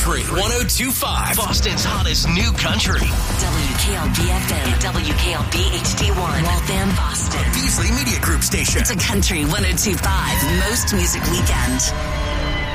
Country 102.5. Boston's hottest new country. WKLB FM, WKLB HD1, Waltham, Boston. A Beasley Media Group station. It's a Country 102.5 most music weekend.